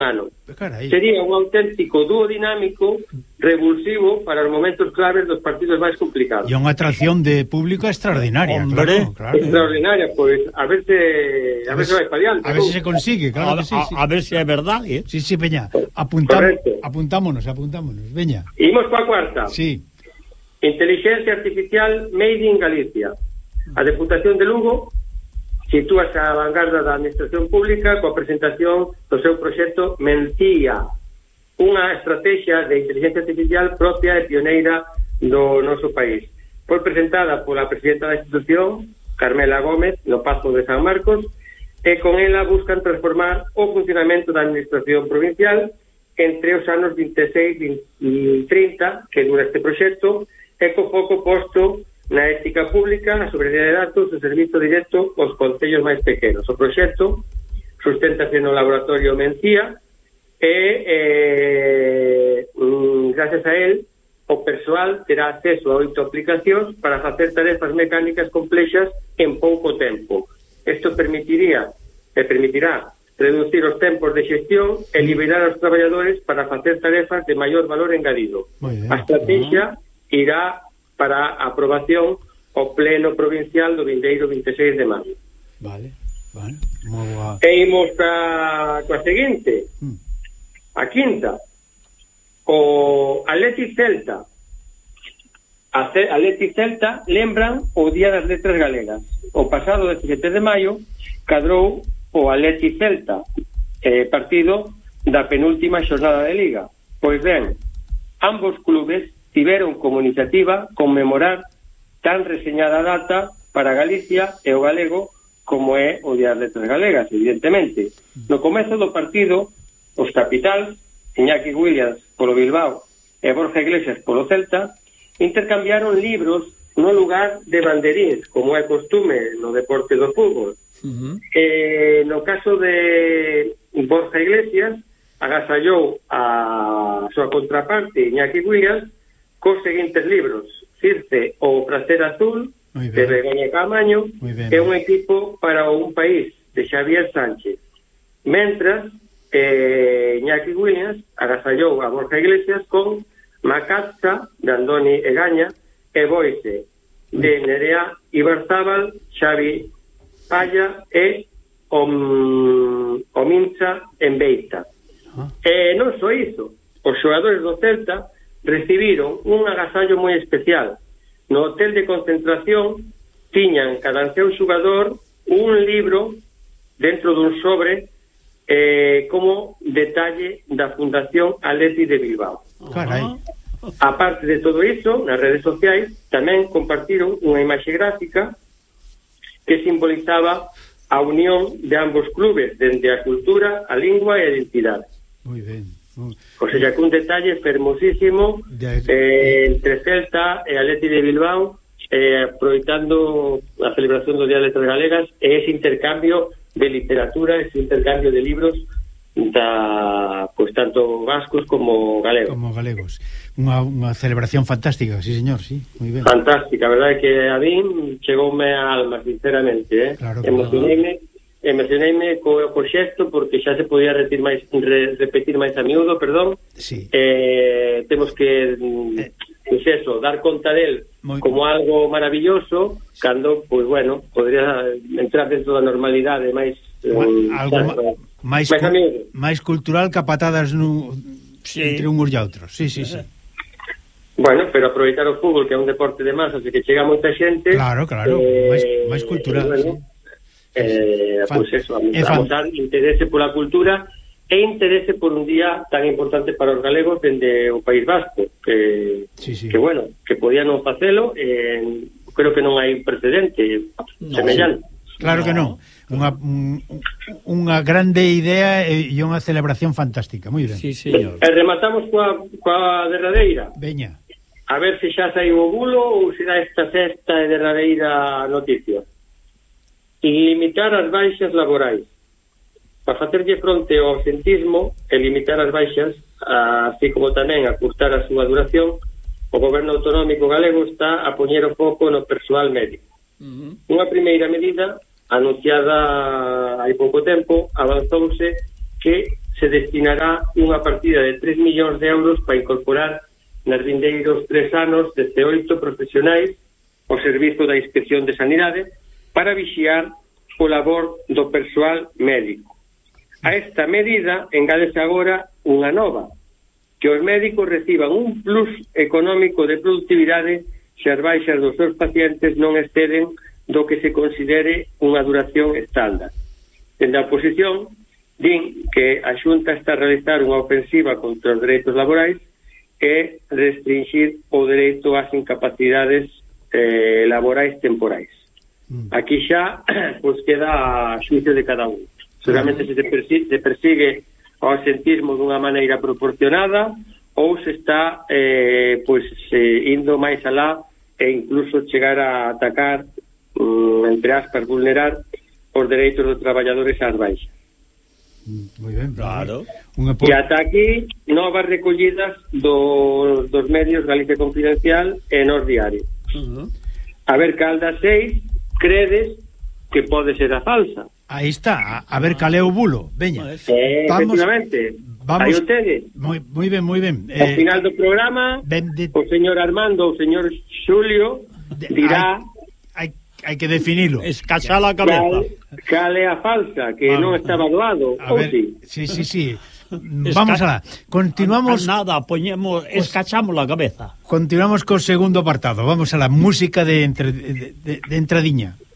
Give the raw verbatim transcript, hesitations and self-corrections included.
ano. Carai. Sería un auténtico dúo dinámico revulsivo para os momentos claves dos partidos máis complicados. E unha atracción de público extraordinaria. Hombre, claro, claro. Extraordinaria, pois a ver se a, a ver se vai paliante. A ver se se consigue, claro a, que sí, a, sí. a ver se é verdade, eh? Sí, sí, veña, apuntamos, Correcto. apuntámonos, apuntámonos, veña. Imos coa cuarta. Sí. Inteligencia Artificial Made in Galicia. A Deputación de Lugo sitúase á vanguarda da Administración Pública coa presentación do seu proxecto Mentía, unha estrategia de inteligencia artificial propia e pioneira do noso país. Foi presentada pola presidenta da institución, Carmela Gómez, no Pazo de San Marcos, e con ela buscan transformar o funcionamento da Administración Provincial entre os anos vinte e seis e trinta, que dura este proxecto, e co foco posto na ética pública, a soberanía de datos, o servizo directo aos concellos máis pequenos. O proxecto susténtase no laboratorio Mentía e, eh, gracias a él, o persoal terá acceso a oito aplicacións para facer tarefas mecánicas complexas en pouco tempo. Isto permitiría e permitirá reducir os tempos de xestión e liberar aos traballadores para facer tarefas de maior valor engadido. A estrategia irá para a aprobación ao pleno provincial do vindeiro vinte e seis de maio. Vale, vale. Boa. E imos ca, coa seguinte, mm. a quinta, o Athletic Celta. A Athletic Celta lembran o Día das Letras Galegas. O pasado dezasete de maio cadrou o Athletic Celta, eh, partido da penúltima xornada de Liga. Pois ben, ambos clubes tiveron como iniciativa conmemorar tan reseñada data para Galicia e o galego como é o Día das Letras Galegas, evidentemente. No comezo do partido, os capitáns, Iñaki Williams polo Bilbao e Borja Iglesias polo Celta, intercambiaron libros no lugar de banderíns, como é costume no deporte do fútbol. Uh-huh. Eh, no caso de Borja Iglesias, agasallou a súa contraparte, Iñaki Williams, cos seguintes libros: Circe, o Prazer Azul, de Begoña Camaño, e un equipo para un país, de Xavier Sánchez. Mentras, eh, Iñaki Williams agasallou a Borja Iglesias con Macazza, de Andoni Egaña, e Boise, de Nerea Ibarzábal, Xavi Palla e Om, Omincha en Beita. Ah. E non só iso, os xogadores do Celta recibiron un agasallo moi especial. No hotel de concentración tiñan cada seu xogador un libro dentro dun sobre eh, como detalle da Fundación Athletic de Bilbao. Carai. A parte de todo iso, nas redes sociais tamén compartiron unha imaxe gráfica que simbolizaba a unión de ambos clubes dende a cultura, a lingua e a identidade. Moi ben. O sea, que un detalle fermosísimo eh, entre Celta e Athletic de Bilbao, eh, aproveitando a celebración do Día das Letras Galegas e ese intercambio de literatura, ese intercambio de libros da, pues, tanto vascos como galegos. Como galegos. Unha, unha celebración fantástica, sí, señor, sí, moi ben. Fantástica, a verdade que a mí chegoume a alma, sinceramente, eh? Claro, emocioneime. Emocioneime co, co xesto porque xa se podía repetir máis, re, repetir máis a miúdo, perdón. Sí. Eh, temos que eh. pues eso, dar conta del Muy como bien. Algo maravilloso, sí. Cando, pues bueno, podría entrar dentro da normalidade máis bueno, um, algo máis, máis, cu máis cultural que a patadas no, sí. Entre uns e outros. Sí, sí, sí. Bueno, pero aproveitar o fútbol, que é un deporte de masas e que chega moita xente. Claro, claro, eh, máis, máis cultural, bueno, sí. Eh, pois pues eso, vamos a dar interese pola cultura e interese por un día tan importante para os galegos dende o País Vasco, que, sí, sí. que bueno, que podían non facelo, eh, creo que non hai precedente no, semellante. Claro que non. Unha, unha grande idea e unha celebración fantástica, moi ben. Sí, señor. E rematamos coa, coa derradeira. Veña. A ver se xa saiu o bulo ou será esta sexta e derradeira noticia. Limitar as baixas laborais. Para facerlle fronte ao absentismo e limitar as baixas, así como tamén acurtar a súa duración, o Goberno Autonómico galego está a poñer o foco no persoal médico. Uh-huh. Unha primeira medida anunciada hai pouco tempo, avanzouse que se destinará unha partida de tres millóns de euros para incorporar nas vindeiros tres anos dezaoito profesionais ao servizo da Inspección de Sanidade para vixiar o labor do persoal médico. A esta medida engádese agora unha nova, que os médicos reciban un plus económico de productividade se as baixas dos seus pacientes non exceden do que se considere unha duración estándar. Dende a oposición, din que a Xunta está a realizar unha ofensiva contra os dereitos laborais e restringir o dereito ás incapacidades eh, laborais temporais. Mm. Aquí xa pues, queda a xuicio de cada un. Seguramente se, persigue, se persigue o asentismo dunha maneira proporcionada ou se está eh, pues, eh, indo máis alá e incluso chegar a atacar, um, entre aspas, vulnerar os dereitos dos traballadores ás baixas. Moi ben, claro. Unha po... E ata aquí novas recollidas dos, dos medios Galicia Confidencial e Nos Diario. Uh-huh. A ver cal das seis credes que pode ser a falsa. Aí está, a, a ver cal é o bulo. Veña, eh, vamos, efectivamente. Vamos, aí o tedes. Moi, moi ben, moi ben. Ao eh, final do programa, de... o señor Armando, o señor Xulio dirá... Hai, hai, hai que definilo. Escachar a cabeza. Cal, cal é a falsa, que vamos, non estaba doado. A ver, sí, sí, sí. sí. Vamos alá. Continuamos... Nada, poñemos, escachamos a cabeza. Continuamos co segundo apartado. Vamos a la música de, entre, de, de, de entradiña.